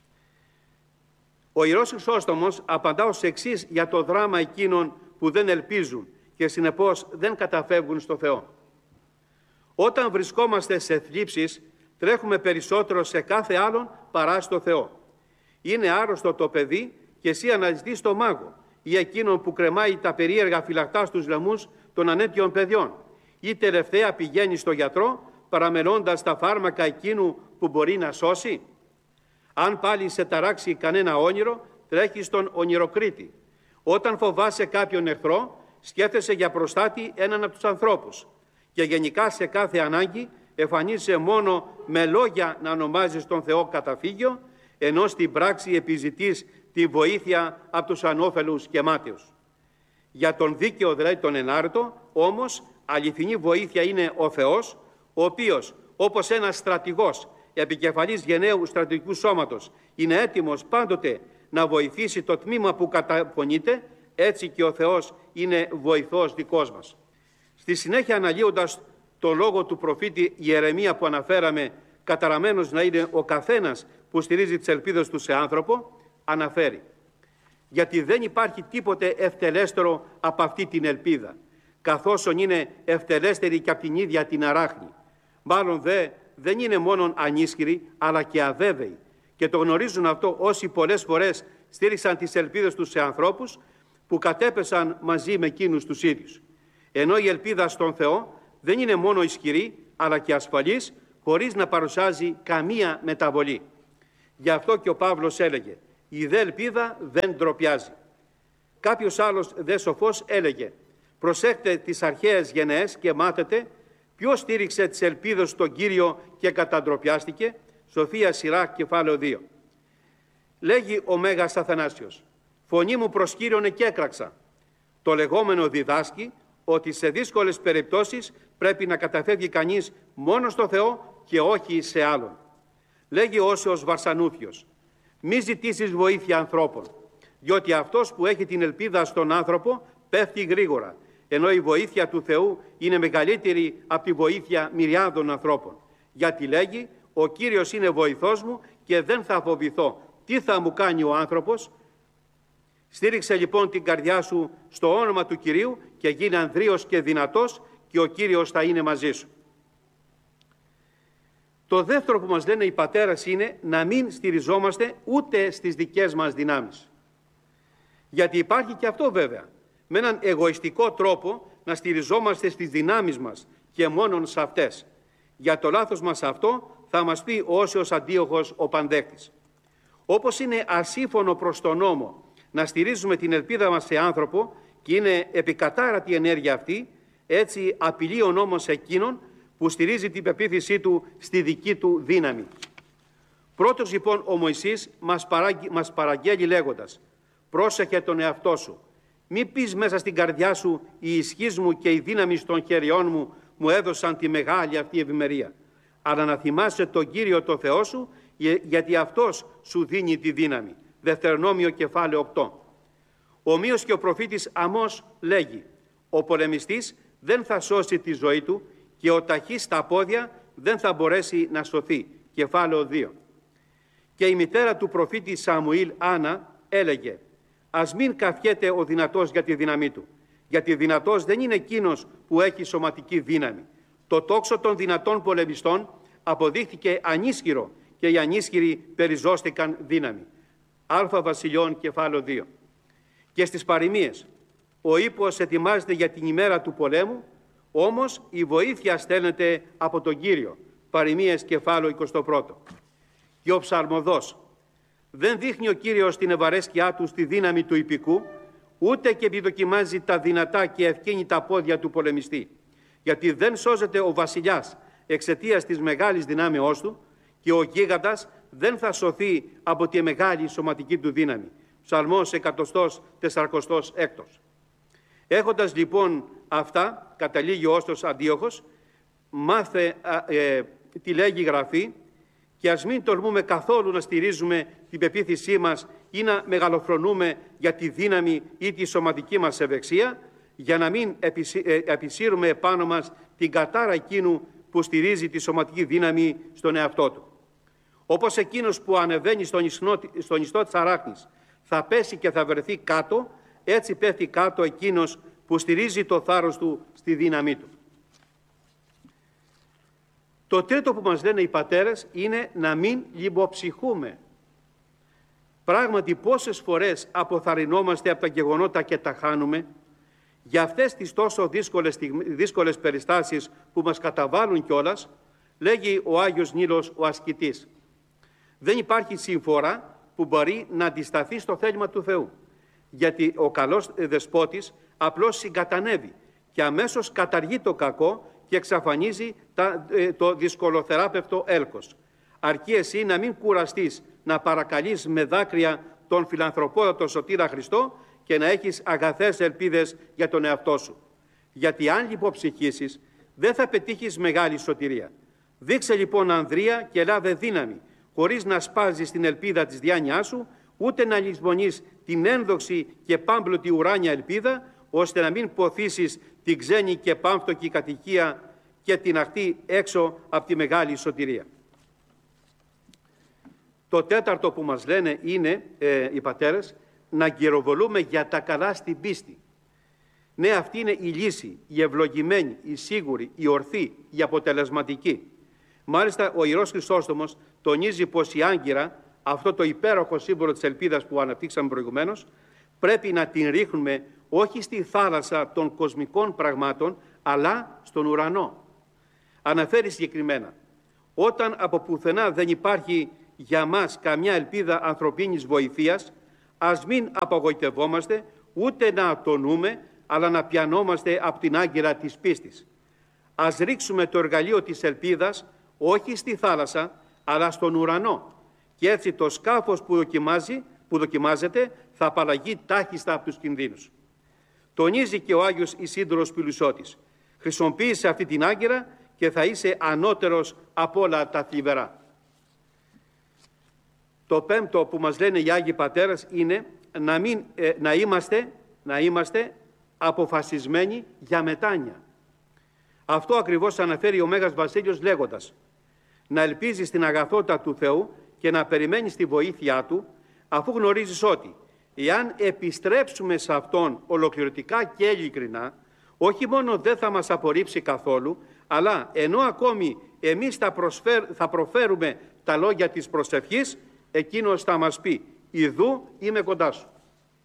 Ο Ιερός Χρυσόστομος απαντά ως εξής για το δράμα εκείνων που δεν ελπίζουν και συνεπώς δεν καταφεύγουν στο Θεό. Όταν βρισκόμαστε σε θλίψεις, τρέχουμε περισσότερο σε κάθε άλλον παρά στο Θεό. Είναι άρρωστο το παιδί και εσύ αναζητείς το μάγο ή εκείνον που κρεμάει τα περίεργα φυλακτά στους λαιμούς των ανέτειων παιδιών, ή τελευταία πηγαίνει στο γιατρό παραμελώντας τα φάρμακα εκείνου που μπορεί να σώσει. Αν πάλι σε ταράξει κανένα όνειρο, τρέχεις στον ονειροκρίτη. Όταν φοβάσαι κάποιον εχθρό, σκέφτεσαι για προστάτη έναν από τους ανθρώπους. Και γενικά σε κάθε ανάγκη εμφανίζεσαι μόνο με λόγια να ονομάζεις τον Θεό καταφύγιο, ενώ στην πράξη επιζητείς τη βοήθεια από τους ανώφελους και μάταιους. Για τον δίκαιο, δηλαδή τον ενάρετο, όμως αληθινή βοήθεια είναι ο Θεός, ο οποίος όπως ένας στρατηγός επικεφαλής γενναίου στρατηγικού σώματος είναι έτοιμος πάντοτε να βοηθήσει το τμήμα που καταπονείται, έτσι και ο Θεός είναι βοηθός δικός μας. Στη συνέχεια, αναλύοντας το λόγο του προφήτη Ιερεμία που αναφέραμε, καταραμένος να είναι ο καθένας που στηρίζει τις ελπίδες του σε άνθρωπο, αναφέρει: γιατί δεν υπάρχει τίποτε ευτελέστερο από αυτή την ελπίδα, καθώς είναι ευτελέστερη και από την ίδια την αράχνη. Μάλλον δε δεν είναι μόνον ανίσχυρη, αλλά και αβέβαιη. Και το γνωρίζουν αυτό όσοι πολλές φορές στήριξαν τις ελπίδες τους σε ανθρώπους που κατέπεσαν μαζί με εκείνους τους ίδιους. Ενώ η ελπίδα στον Θεό δεν είναι μόνο ισχυρή, αλλά και ασφαλής, χωρίς να παρουσιάζει καμία μεταβολή. Γι' αυτό και ο Παύλος έλεγε «Η δε ελπίδα δεν ντροπιάζει». Κάποιος άλλος δε σοφός έλεγε «Προσέχτε τις αρχαίες γενναίες και μάθετε ποιος στήριξε τις ελπίδες στον Κύριο και καταντροπιάστηκε». Σοφία σειρά κεφάλαιο δύο. Λέγει ο Μέγας Αθανάσιος «Φωνή μου προς Κύριον εκέκραξα». Το λεγόμενο διδάσκει ότι σε δύσκολες περιπτώσεις πρέπει να καταφεύγει κανείς μόνο στο Θεό και όχι σε άλλον. Λέγει ο Όσιος Βαρσανούφιος «Μη ζητήσεις βοήθεια ανθρώπων, διότι αυτός που έχει την ελπίδα στον άνθρωπο πέφτει γρήγορα, ενώ η βοήθεια του Θεού είναι μεγαλύτερη από τη βοήθεια μυριάδων ανθρώπων. Γιατί λέγει «Ο Κύριος είναι βοηθός μου και δεν θα φοβηθώ. Τι θα μου κάνει ο άνθρωπος?» Στήριξε λοιπόν την καρδιά σου στο όνομα του Κυρίου και γίνε ανδρείος και δυνατός και ο Κύριος θα είναι μαζί σου. Το δεύτερο που μας λένε οι πατέρες είναι να μην στηριζόμαστε ούτε στις δικές μας δυνάμεις. Γιατί υπάρχει και αυτό βέβαια, με έναν εγωιστικό τρόπο να στηριζόμαστε στις δυνάμεις μας και μόνον σε αυτές. Για το λάθος μας αυτό θα μας πει ο Όσιος Αντίοχος ο Πανδέχτης. Όπως είναι ασύμφωνο προς τον νόμο να στηρίζουμε την ελπίδα μας σε άνθρωπο και είναι επικατάρατη ενέργεια αυτή, έτσι απειλεί ο νόμος εκείνον που στηρίζει την πεποίθησή του στη δική του δύναμη. Πρώτος λοιπόν ο Μωυσής μας, παράγει, μας παραγγέλει λέγοντας «Πρόσεχε τον εαυτό σου, μη πεις μέσα στην καρδιά σου η ισχύς μου και η δύναμη των χεριών μου μου έδωσαν τη μεγάλη αυτή ευημερία, αλλά να θυμάσαι τον Κύριο το Θεό σου, γιατί αυτός σου δίνει τη δύναμη». Δευτερονόμιο κεφάλαιο οκτώ. Ομοίως και ο προφήτης Αμώς λέγει «Ο πολεμιστής δεν θα σώσει τη ζωή του και ο ταχύς στα πόδια δεν θα μπορέσει να σωθεί». Κεφάλαιο δύο. Και η μητέρα του προφήτη Σαμουήλ, Άννα, έλεγε «Ας μην καυχέται ο δυνατός για τη δύναμή του, γιατί δυνατός δεν είναι εκείνος που έχει σωματική δύναμη. Το τόξο των δυνατών πολεμιστών αποδείχθηκε ανίσχυρο και οι ανίσχυροι περιζώστηκαν δύναμη». Α Βασιλειών κεφάλαιο δύο. Και στις παροιμίες ο ύπος ετοιμάζεται για την ημέρα του πολέμου, όμως η βοήθεια στέλνεται από τον Κύριο. Παροιμίες κεφάλαιο είκοσι ένα. Και ο ψαλμοδός δεν δείχνει ο Κύριος την ευαρέσκειά του στη δύναμη του ιππικού, ούτε και επιδοκιμάζει τα δυνατά και ευκίνητα πόδια του πολεμιστή, γιατί δεν σώζεται ο βασιλιάς εξαιτίας της μεγάλης δυνάμεώς του και ο γίγαντας δεν θα σωθεί από τη μεγάλη σωματική του δύναμη. Ψαλμός εκατό τέσσερα έξι. Έχοντας λοιπόν αυτά, καταλήγει ο Όσιος Αντίοχος, μάθε ε, τι λέγει η Γραφή και ας μην τολμούμε καθόλου να στηρίζουμε την πεποίθησή μας ή να μεγαλοφρονούμε για τη δύναμη ή τη σωματική μας ευεξία, για να μην επισύρουμε επάνω μας την κατάρα εκείνου που στηρίζει τη σωματική δύναμη στον εαυτό του. Όπως εκείνος που ανεβαίνει στον ιστό, στον ιστό της αράχνης θα πέσει και θα βρεθεί κάτω, έτσι πέφτει κάτω εκείνος που στηρίζει το θάρρος του στη δύναμή του. Το τρίτο που μας λένε οι πατέρες είναι να μην λιποψυχούμε. Πράγματι πόσες φορές αποθαρρυνόμαστε από τα γεγονότα και τα χάνουμε για αυτές τις τόσο δύσκολες, δύσκολες περιστάσεις που μας καταβάλουν κιόλας, λέγει ο Άγιος Νίλος ο ασκητής. Δεν υπάρχει συμφορά που μπορεί να αντισταθεί στο θέλημα του Θεού, γιατί ο καλός δεσπότης απλώς συγκατανεύει και αμέσως καταργεί το κακό και εξαφανίζει τα, το δυσκολοθεράπευτο έλκος. Αρκεί εσύ να μην κουραστείς να παρακαλείς με δάκρυα τον φιλανθρωπότατο σωτήρα Χριστό και να έχεις αγαθές ελπίδες για τον εαυτό σου. Γιατί αν λιποψυχήσεις δεν θα πετύχεις μεγάλη σωτηρία. Δείξε λοιπόν ανδρεία και λάβε δύναμη, χωρίς να σπάζεις την ελπίδα της διάνοιάς σου, ούτε να λησμονείς την ένδοξη και πάμπλωτη ουράνια ελπίδα, ώστε να μην ποθήσεις την ξένη και πάμπτωκη κατοικία και την αχτή έξω από τη μεγάλη σωτηρία. Το τέταρτο που μας λένε είναι, ε, οι πατέρες, να γεροβολούμε για τα καλά στην πίστη. Ναι, αυτή είναι η λύση, η ευλογημένη, η σίγουρη, η ορθή, η αποτελεσματική. Μάλιστα, ο Ιερός Χρυσόστομος τονίζει πως η άγκυρα, αυτό το υπέροχο σύμβολο της ελπίδας που αναπτύξαμε προηγουμένως, πρέπει να την ρίχνουμε όχι στη θάλασσα των κοσμικών πραγμάτων, αλλά στον ουρανό. Αναφέρει συγκεκριμένα, όταν από πουθενά δεν υπάρχει για μας καμιά ελπίδα ανθρωπίνης βοηθείας, ας μην απογοητευόμαστε, ούτε να ατονούμε, αλλά να πιανόμαστε από την άγκυρα της πίστης. Ας ρίξουμε το εργαλείο της ελπίδας όχι στη θάλασσα, αλλά στον ουρανό. Και έτσι το σκάφος που, δοκιμάζει, που δοκιμάζεται θα απαλλαγεί τάχιστα από τους κινδύνους. Τονίζει και ο Άγιος Ισίδωρος Πηλουσιώτης. Χρησιμοποίησε αυτή την άγκυρα και θα είσαι ανώτερος από όλα τα θλιβερά. Το πέμπτο που μας λένε οι Άγιοι Πατέρες είναι να, μην, ε, να, είμαστε, να είμαστε αποφασισμένοι για μετάνοια. Αυτό ακριβώς αναφέρει ο Μέγας Βασίλειος λέγοντας: να ελπίζεις στην αγαθότητα του Θεού και να περιμένεις τη βοήθειά Του, αφού γνωρίζεις ότι εάν επιστρέψουμε σε Αυτόν ολοκληρωτικά και ειλικρινά, όχι μόνο δεν θα μας απορρίψει καθόλου, αλλά ενώ ακόμη εμείς θα, προσφέρ, θα προφέρουμε τα λόγια της προσευχής, εκείνος θα μας πει: «Ιδού είμαι κοντά σου».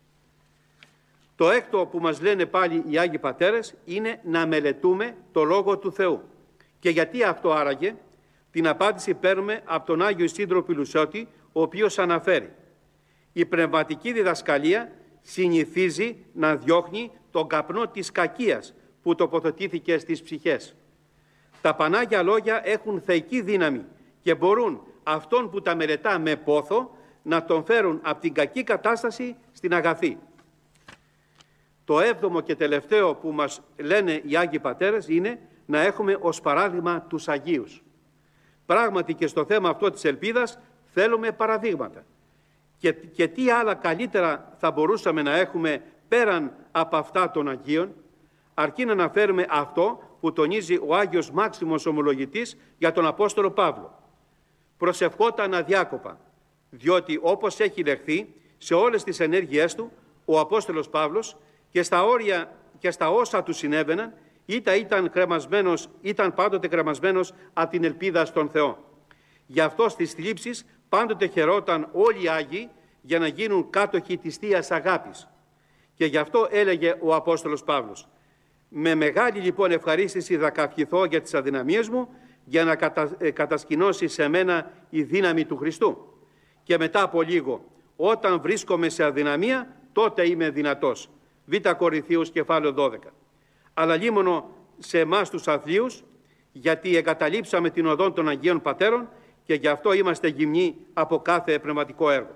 Το έκτο που μας λένε πάλι οι Άγιοι Πατέρες είναι να μελετούμε το Λόγο του Θεού. Και γιατί αυτό άραγε? Την απάντηση παίρνουμε από τον Άγιο Ισίδωρο Πηλουσιώτη, ο οποίος αναφέρει: η πνευματική διδασκαλία συνηθίζει να διώχνει τον καπνό της κακίας που τοποθετήθηκε στις ψυχές. Τα Πανάγια Λόγια έχουν θεϊκή δύναμη και μπορούν αυτόν που τα μελετά με πόθο να τον φέρουν από την κακή κατάσταση στην αγαθή. Το έβδομο και τελευταίο που μας λένε οι Άγιοι Πατέρες είναι να έχουμε ως παράδειγμα τους Αγίους. Πράγματι και στο θέμα αυτό της ελπίδας θέλουμε παραδείγματα. Και, και τι άλλα καλύτερα θα μπορούσαμε να έχουμε πέραν από αυτά των Αγίων, αρκεί να αναφέρουμε αυτό που τονίζει ο Άγιος Μάξιμος Ομολογητής για τον Απόστολο Παύλο. Προσευχόταν αδιάκοπα, διότι όπως έχει λεχθεί σε όλες τις ενέργειές του, ο Απόστολος Παύλος και στα όρια και στα όσα του συνέβαιναν, είτε ήταν, κρεμασμένος, ήταν πάντοτε κρεμασμένος από την ελπίδα στον Θεό. Γι' αυτό στις θλίψεις πάντοτε χαιρόταν όλοι οι Άγιοι για να γίνουν κάτοχοι της Θείας Αγάπης. Και γι' αυτό έλεγε ο Απόστολος Παύλος: με μεγάλη λοιπόν ευχαρίστηση θα καυχηθώ για τις αδυναμίες μου, για να κατα, ε, κατασκηνώσει σε μένα η δύναμη του Χριστού. Και μετά από λίγο, όταν βρίσκομαι σε αδυναμία, τότε είμαι δυνατός. Β' Κορινθίους κεφάλαιο δώδεκα. Αλλά λίμωνο σε εμάς τους αθλίους, γιατί εγκαταλείψαμε την οδόν των Αγίων Πατέρων και γι' αυτό είμαστε γυμνοί από κάθε πνευματικό έργο.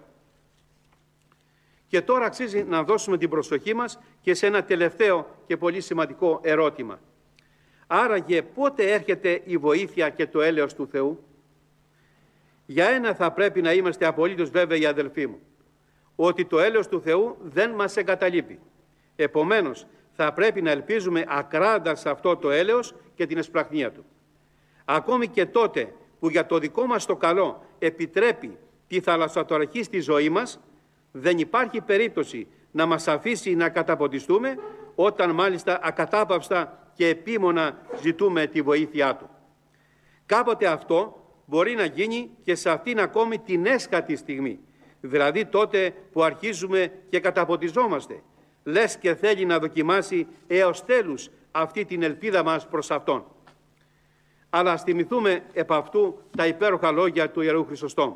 Και τώρα αξίζει να δώσουμε την προσοχή μας και σε ένα τελευταίο και πολύ σημαντικό ερώτημα. Άραγε πότε έρχεται η βοήθεια και το έλεος του Θεού? Για ένα θα πρέπει να είμαστε απολύτως βέβαιοι, αδελφοί μου, ότι το έλεος του Θεού δεν μας εγκαταλείπει. Επομένως, θα πρέπει να ελπίζουμε ακράδαντα σε αυτό το έλεος και την εσπλαχνία του. Ακόμη και τότε που για το δικό μας το καλό επιτρέπει τη θαλασσατοραχή στη ζωή μας, δεν υπάρχει περίπτωση να μας αφήσει να καταποντιστούμε, όταν μάλιστα ακατάπαυστα και επίμονα ζητούμε τη βοήθειά του. Κάποτε αυτό μπορεί να γίνει και σε αυτήν ακόμη την έσχατη στιγμή, δηλαδή τότε που αρχίζουμε και καταποντιζόμαστε, λες και θέλει να δοκιμάσει έως τέλους αυτή την ελπίδα μας προς Αυτόν. Αλλά ας θυμηθούμε επ' αυτού τα υπέροχα λόγια του Ιερού Χρυσοστόμου.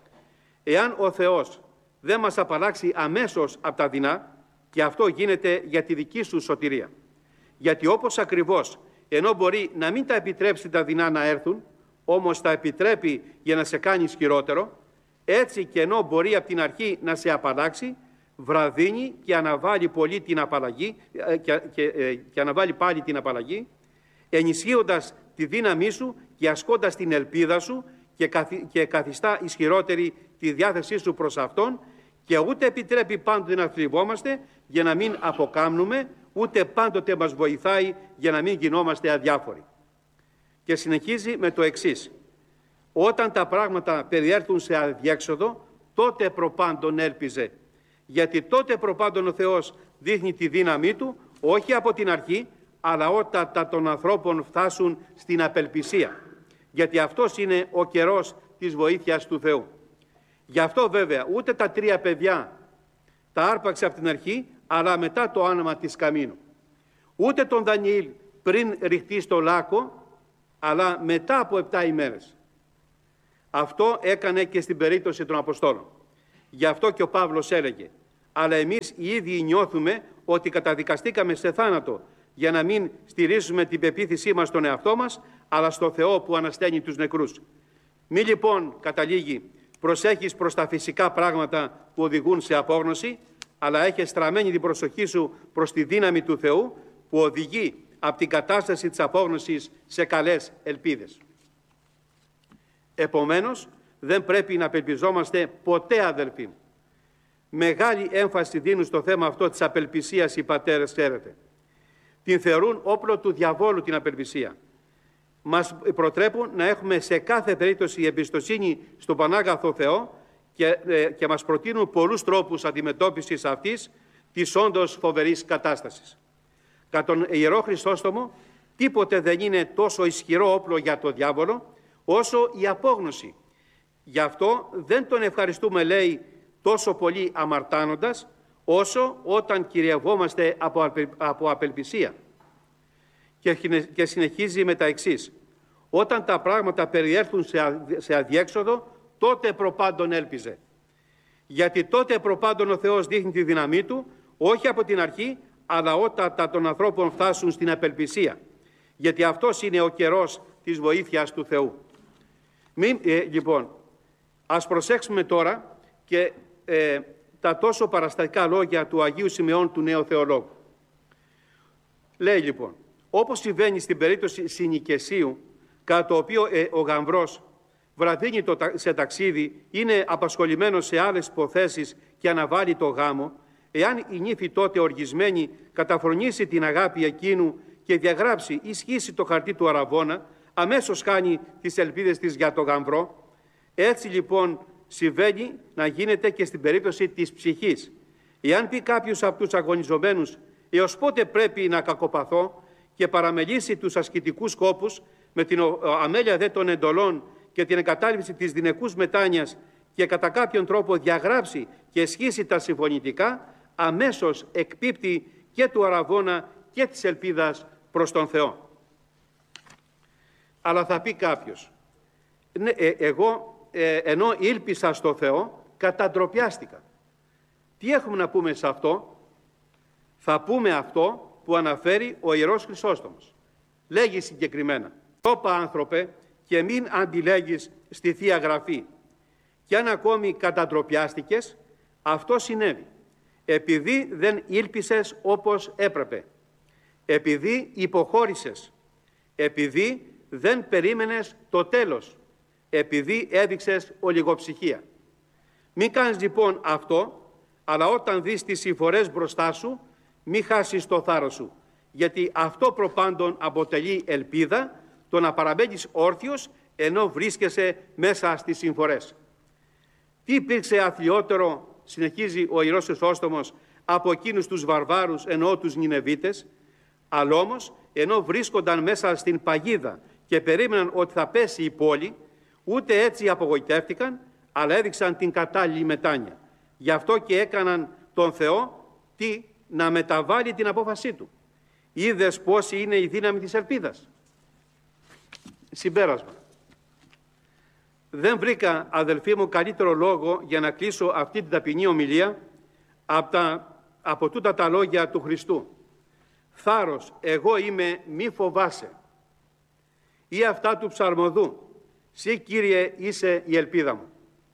Εάν ο Θεός δεν μας απαλλάξει αμέσως από τα δεινά, και αυτό γίνεται για τη δική σου σωτηρία. Γιατί όπως ακριβώς, ενώ μπορεί να μην τα επιτρέψει τα δεινά να έρθουν, όμως τα επιτρέπει για να σε κάνει ισχυρότερο, έτσι και ενώ μπορεί από την αρχή να σε απαλλάξει, βραδύνει και αναβάλει πολύ την απαλλαγή και, και, και αναβάλει πάλι την απαλλαγή, ενισχύοντας τη δύναμή σου και ασκώντας την ελπίδα σου και, καθι, και καθιστά ισχυρότερη τη διάθεσή σου προς Αυτόν, και ούτε επιτρέπει πάντοτε να θλιβόμαστε για να μην αποκάμνουμε, ούτε πάντοτε μας βοηθάει για να μην γινόμαστε αδιάφοροι. Και συνεχίζει με το εξής: όταν τα πράγματα περιέρθουν σε αδιέξοδο, τότε προπάντων έλπιζε, γιατί τότε προπάντων ο Θεός δείχνει τη δύναμή Του, όχι από την αρχή, αλλά όταν τα των ανθρώπων φτάσουν στην απελπισία, γιατί αυτός είναι ο καιρός της βοήθειας του Θεού. Γι' αυτό βέβαια ούτε τα τρία παιδιά τα άρπαξε από την αρχή, αλλά μετά το άναμα της καμίνου. Ούτε τον Δανιήλ πριν ρηχτεί στο λάκκο, αλλά μετά από επτά ημέρες. Αυτό έκανε και στην περίπτωση των Αποστόλων. Γι' αυτό και ο Παύλος έλεγε: αλλά εμείς οι ίδιοι νιώθουμε ότι καταδικαστήκαμε σε θάνατο για να μην στηρίζουμε την πεποίθησή μας στον εαυτό μας, αλλά στο Θεό που ανασταίνει τους νεκρούς. Μη λοιπόν, καταλήγει, προσέχεις προς τα φυσικά πράγματα που οδηγούν σε απόγνωση, αλλά έχεις στραμμένη την προσοχή σου προς τη δύναμη του Θεού που οδηγεί από την κατάσταση της απόγνωσης σε καλές ελπίδες. Επομένως, δεν πρέπει να απελπιζόμαστε ποτέ, αδελφοί μου. Μεγάλη έμφαση δίνουν στο θέμα αυτό της απελπισίας οι πατέρες, ξέρετε. Την θεωρούν όπλο του διαβόλου την απελπισία. Μας προτρέπουν να έχουμε σε κάθε περίπτωση εμπιστοσύνη στον Πανάγαθο Θεό και, ε, και μας προτείνουν πολλούς τρόπους αντιμετώπισης αυτής της όντως φοβερής κατάστασης. Κατά τον Ιερό Χρυσόστομο, τίποτε δεν είναι τόσο ισχυρό όπλο για το διάβολο όσο η απόγνωση. Γι' αυτό δεν τον ευχαριστούμε, λέει, τόσο πολύ αμαρτάνοντας, όσο όταν κυριευόμαστε από, απελ, από απελπισία. Και, και συνεχίζει με τα εξής: όταν τα πράγματα περιέρθουν σε, α, σε αδιέξοδο, τότε προπάντων έλπιζε. Γιατί τότε προπάντων ο Θεός δείχνει τη δύναμή Του, όχι από την αρχή, αλλά όταν τα των ανθρώπων φτάσουν στην απελπισία. Γιατί αυτός είναι ο καιρός της βοήθειας του Θεού. Μην, ε, λοιπόν, ας προσέξουμε τώρα και ε, τα τόσο παραστατικά λόγια του Αγίου Σιμεών του Νέου Θεολόγου. Λέει λοιπόν: όπως συμβαίνει στην περίπτωση συνοικεσίου, κατά το οποίο ε, ο γαμβρός βραδύνει το, σε ταξίδι, είναι απασχολημένος σε άλλες υποθέσεις και αναβάλει το γάμο, εάν η νύφη τότε οργισμένη καταφρονήσει την αγάπη εκείνου και διαγράψει ή σχίσει το χαρτί του αραβώνα, αμέσως χάνει τις ελπίδες της για το γαμβρό. Έτσι λοιπόν συμβαίνει να γίνεται και στην περίπτωση της ψυχής. Εάν πει κάποιος από τους αγωνιζομένους έως πότε πρέπει να κακοπαθώ και παραμελήσει τους ασκητικούς σκόπους με την αμέλεια δε των εντολών και την εγκατάλειψη της δυνεκούς μετάνοιας και κατά κάποιον τρόπο διαγράψει και σχίσει τα συμφωνητικά, αμέσως εκπίπτει και του αραβώνα και της ελπίδας προς τον Θεό. Αλλά θα πει κάποιος: ναι, ε, εγώ ε, ενώ ήλπισα στο Θεό, καταντροπιάστηκα. Τι έχουμε να πούμε σε αυτό? Θα πούμε αυτό που αναφέρει ο Ιερός Χρυσόστομος. Λέγει συγκεκριμένα: «Όπα άνθρωπε, και μην αντιλέγεις στη Θεία Γραφή. Και αν ακόμη καταντροπιάστηκες, αυτό συνέβη επειδή δεν ήλπισες όπως έπρεπε, επειδή υποχώρησες, επειδή δεν περίμενες το τέλος, επειδή έδειξες ολιγοψυχία. Μην κάνεις λοιπόν αυτό, αλλά όταν δεις τις συμφορές μπροστά σου, μην χάσεις το θάρρος σου, γιατί αυτό προπάντων αποτελεί ελπίδα, το να παραμένεις όρθιος ενώ βρίσκεσαι μέσα στις συμφορές». Τι υπήρξε αθλιότερο, συνεχίζει ο Ιερός Χρυσόστομος, από εκείνους τους βαρβάρους, εννοώ τους Νινεβίτες, αλλά όμως ενώ βρίσκονταν μέσα στην παγίδα και περίμεναν ότι θα πέσει η πόλη, ούτε έτσι απογοητεύτηκαν, αλλά έδειξαν την κατάλληλη μετάνοια. Γι' αυτό και έκαναν τον Θεό τι? Να μεταβάλει την απόφασή Του. Είδες πόση είναι η δύναμη της ελπίδας? Συμπέρασμα. Δεν βρήκα, αδελφοί μου, καλύτερο λόγο για να κλείσω αυτή την ταπεινή ομιλία από, τα, από τούτα τα λόγια του Χριστού. Θάρρος, εγώ είμαι, μη φοβάσαι. Ή αυτά του Ψαρμοδού, «Συ Κύριε είσαι η ελπίδα μου».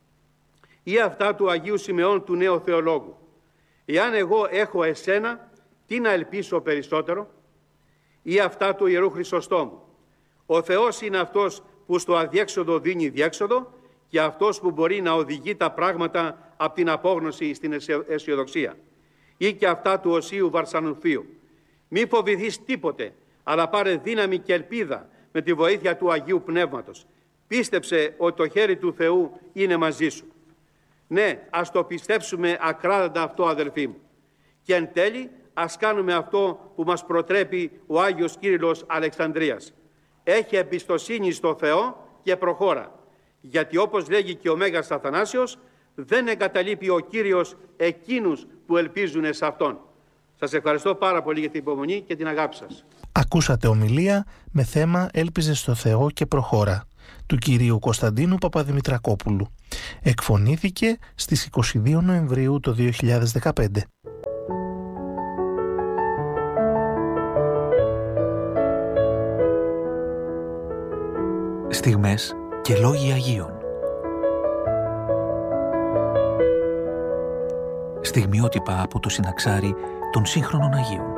Ή αυτά του Αγίου Σιμεών του Νέου Θεολόγου, «Εάν εγώ έχω εσένα, τι να ελπίσω περισσότερο?» Ή αυτά του Ιερού Χρυσοστόμου, «Ο Θεός είναι αυτός που στο αδιέξοδο δίνει διέξοδο και αυτός που μπορεί να οδηγεί τα πράγματα από την απόγνωση στην αισιοδοξία». Ή και αυτά του Οσίου Βαρσανουφίου, «Μη φοβηθείς τίποτε, αλλά πάρε δύναμη και ελπίδα με τη βοήθεια του Αγίου Πνεύματος. Πίστεψε ότι το χέρι του Θεού είναι μαζί σου». Ναι, ας το πιστέψουμε ακράδαντα αυτό, αδελφοί μου. Και εν τέλει ας κάνουμε αυτό που μας προτρέπει ο Άγιος Κύριλλος Αλεξανδρίας. Έχει εμπιστοσύνη στο Θεό και προχώρα. Γιατί όπως λέγει και ο Μέγας Αθανάσιος, δεν εγκαταλείπει ο Κύριος εκείνους που ελπίζουν σε Αυτόν. Σας ευχαριστώ πάρα πολύ για την υπομονή και την αγάπη σας. Ακούσατε ομιλία με θέμα «Έλπιζε στο Θεό και προχώρα». του κυρίου Κωνσταντίνου Παπαδημητρακόπουλου. Εκφωνήθηκε στις είκοσι δύο Νοεμβρίου το δύο χιλιάδες δεκαπέντε. Στιγμές και λόγοι Αγίων. Στιγμιότυπα από το συναξάρι των σύγχρονων Αγίων.